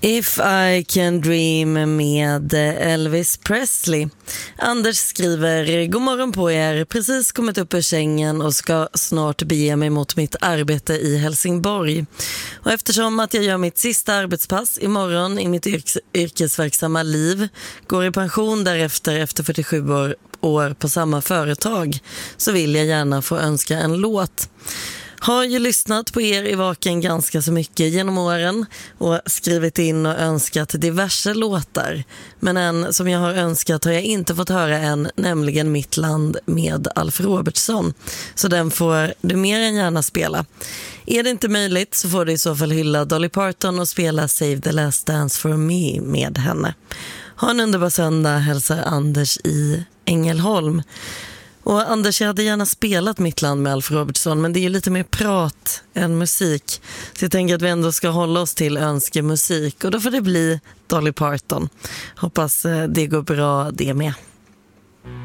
If I Can Dream med Elvis Presley. Anders skriver: God morgon på er, precis kommit upp ur sängen och ska snart bege mig mot mitt arbete i Helsingborg. Och eftersom att jag gör mitt sista arbetspass imorgon i mitt yrkesverksamma liv, går i pension därefter efter 47 år på samma företag, så vill jag gärna få önska en låt. Har ju lyssnat på er i Vaken ganska så mycket genom åren och skrivit in och önskat diverse låtar. Men en som jag har önskat har jag inte fått höra än, nämligen Mitt land med Alf Robertson. Så den får du mer än gärna spela. Är det inte möjligt så får du i så fall hylla Dolly Parton och spela Save the Last Dance for Me med henne. Ha en underbar söndag, hälsar Anders i Ängelholm. Och Anders, jag hade gärna spelat Mitt land med Alf Robertson, men det är ju lite mer prat än musik. Så jag tänker att vi ändå ska hålla oss till önskemusik, och då får det bli Dolly Parton. Hoppas det går bra det med.